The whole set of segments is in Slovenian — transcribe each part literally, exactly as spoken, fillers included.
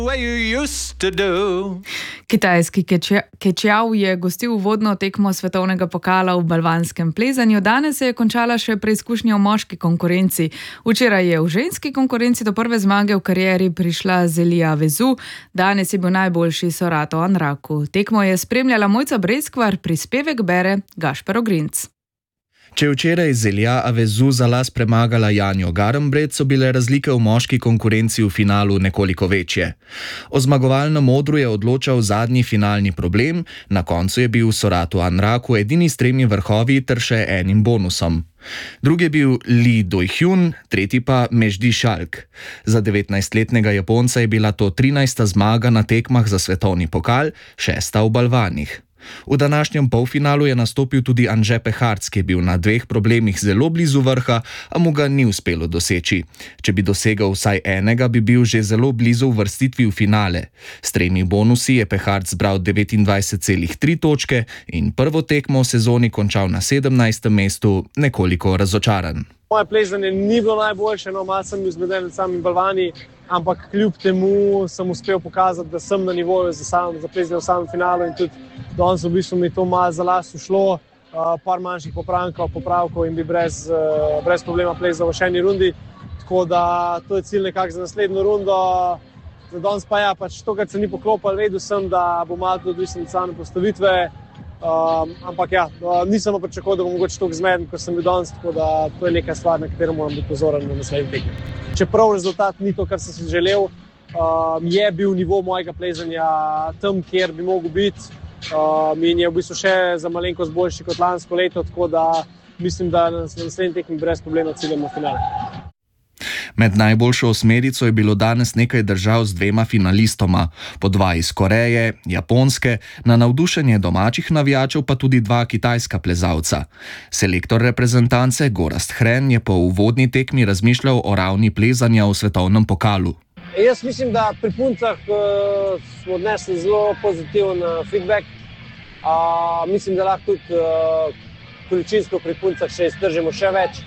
Kitajski Kečiav je gostil uvodno tekmo svetovnega pokala v balvanskem plezanju. Danes se je končala še preizkušnja v moški konkurenci. Včeraj je v ženski konkurenci do prve zmage v karieri prišla Zelija Avezu. Danes je bil najboljši Sorato Anraku. Tekmo je spremljala Mojca Breskvar, prispevek bere Gašper Ogrinc. Če je včeraj Zelija Avezu za las premagala Janjo Garnbret, so bile razlike v moški konkurenci v finalu nekoliko večje. O zmagovalnem odru je odločal zadnji finalni problem, na koncu je bil Sorato Anraku edini s tremi vrhovi ter še enim bonusom. Drugi je bil Lee Dojhjun, tretji pa Meždi Šalk. Za devetnajstletnega Japonca je bila to trinajsta zmaga na tekmah za svetovni pokal, šesta v balvanih. V današnjem polfinalu je nastopil tudi Anže Peharc, ki je bil na dveh problemih zelo blizu vrha, a mu ga ni uspelo doseči. Če bi dosegal vsaj enega, bi bil že zelo blizu uvrstitvi v finale. S tremi bonusi je Peharc zbral devetindvajset celih tri točke in prvo tekmo v sezoni končal na sedemnajstem mestu, nekoliko razočaran. Moje plezanje ni bilo najboljše, no, malo sem bil zmeden med samimi balvani, ampak kljub temu sem uspel pokazati, da sem na nivoju za, sam, za plezanje v samem finalu in tudi danes v bistvu mi to malo za las ušlo, uh, par manjših popravkov, popravkov in bi brez, uh, brez problema plezal v še eni rundi, tako da to je cilj nekako za naslednjo rundo. Za danes pa ja, pač to, kar se ni poklopilo, vedel sem, da bo malo odvisen od same postavitve. Um, ampak ja, nisem pričakoval, da bom mogoče toliko zmeden, kot sem bil danes, tako da to je neka stvar, na katero moram biti pozoren na naslednji tekmi. Čeprav rezultat ni to, kar sem si želel, um, je bil nivo mojega plezanja tam, kjer bi mogel biti, um, in je v bistvu še za malenkost boljši kot lansko leto, tako da mislim, da na naslednji tekmi brez problema ciljamo finale. Med najboljšo osmerico je bilo danes nekaj držav z dvema finalistoma, po dva iz Koreje, Japonske, na navdušenje domačih navijačev pa tudi dva kitajska plezalca. Selektor reprezentance Gorazd Hren je po uvodni tekmi razmišljal o ravni plezanja v svetovnem pokalu. Jaz mislim, da pri puncah uh, smo odnesli zelo pozitiven uh, feedback. Uh, mislim, da lahko tudi uh, količinsko pri puncah še iztržimo še več.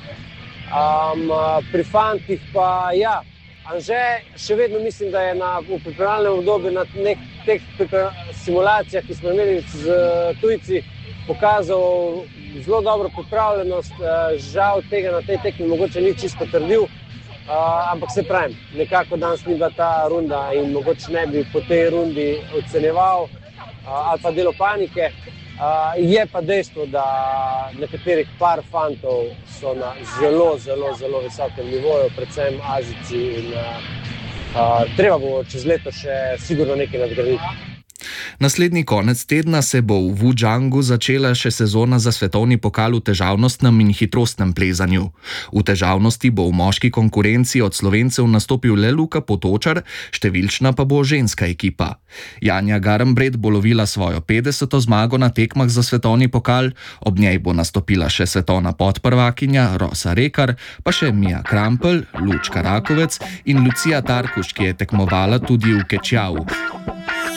Um, pri fantih pa ja, Anže še vedno mislim, da je na, v pripravljalnem obdobju na nek, teh simulacijah, ki smo imeli z tujci, pokazal zelo dobro pripravljenost. Žal tega na tej tekmi mogoče ni čisto potrdil, uh, ampak se pravim, nekako danes ni bila ta runda in mogoče ne bi po tej rundi ocenjeval uh, ali pa delo panike. Uh, je pa dejstvo, da nekaterih par fantov so na zelo, zelo, zelo visokem nivoju, predvsem Azijci in uh, uh, treba bo čez leto še sigurno nekaj nadgraditi. Naslednji konec tedna se bo v Wujangu začela še sezona za svetovni pokal v težavnostnem in hitrostnem plezanju. V težavnosti bo v moški konkurenci od Slovencev nastopil le Luka Potočar, številčna pa bo ženska ekipa. Janja Garnbret bo lovila svojo petdeseto zmago na tekmah za svetovni pokal, ob njej bo nastopila še svetovna podprvakinja Rosa Rekar, pa še Mija Krampelj, Lučka Rakovec in Lucija Tarkuš, ki je tekmovala tudi v Kečiavu.